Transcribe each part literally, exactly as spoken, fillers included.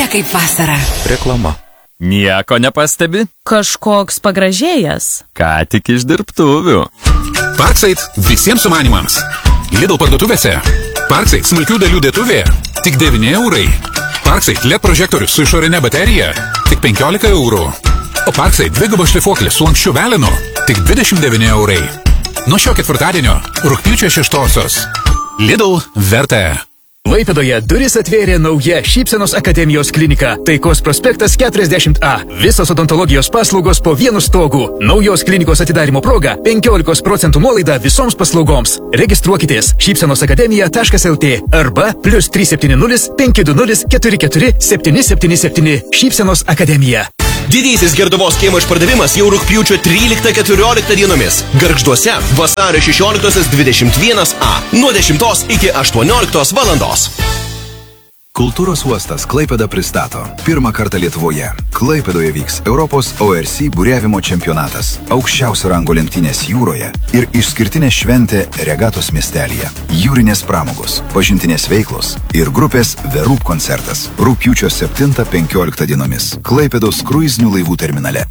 čia kaip vasara. Reklama. Nieko nepastebi? Kažkoks pagražėjęs. Ką tik iš dirbtuvių. Parkside visiems sumanimams. Lidl parduotuvėse. Parkside smulkių dalių dėtuvė. Tik devyni eurai. Parkside L E D prožektorius su išorinė baterija. Tik penkiolika eurų. O Parkside dvigubo šlifuoklį su lanksčiu velinu. Tik dvidešimt devyni eurai. Nuo šio ketvirtadienio, rugpjūčio šeštosios. Lidl verta. Klaipėdoje duris atvėrė nauja Šypsenos akademijos klinika Taikos prospektas keturiasdešimt A. Visos odontologijos paslaugos po vienu stogu. Naujos klinikos atidarimo proga penkiolika procentų nuolaida visoms paslaugoms. Registruokitės šypsenos akademija taškas el tė arba plius trys septyni nulis penki du nulis keturi keturi septyni septyni septyni. Šypsenos akademija. Didysis Gerduvos kiemo išpardavimas jau rugpjūčio tryliktą keturioliktą dienomis. Gargžduose vasario šešioliktosios dvidešimt vienas A. Nuo dešimtos iki aštuonioliktos valandos. Kultūros uostas Klaipėda pristato. Pirmą kartą Lietuvoje. Klaipėdoje vyks Europos O R C buriavimo čempionatas. Aukščiausio rango lenktynės jūroje ir išskirtinė šventė regatos miestelyje. Jūrinės pramogos, pažintinės veiklos ir grupės The Roop koncertas. Rugpjūčio septintą penkioliktą dienomis. Klaipėdos kruizinių laivų terminale.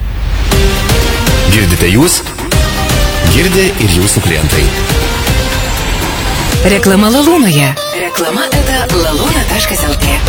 Girdite jūs? Girdi ir jūsų klientai. Reklama Lalūnoje. Reklama eta lalūna taškas el tė.